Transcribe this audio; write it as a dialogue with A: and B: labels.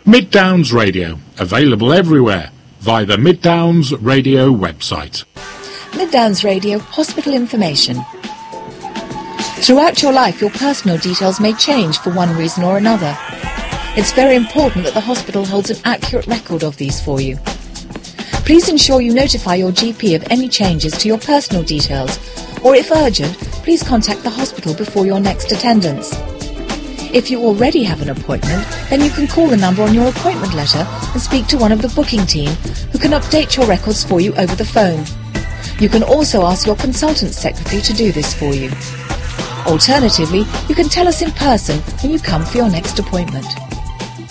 A: Mid Downs Radio, available everywhere via the Mid Downs Radio website.
B: Mid Downs Radio Hospital Information. Throughout your life, your personal details may change for one reason or another. It's very important that the hospital holds an accurate record of these for you. Please ensure you notify your GP of any changes to your personal details, or if urgent, please contact the hospital before your next attendance. If you already have an appointment, then you can call the number on your appointment letter and speak to one of the booking team who can update your records for you over the phone. You can also ask your consultant secretary to do this for you. Alternatively, you can tell us in person when you come for your next appointment.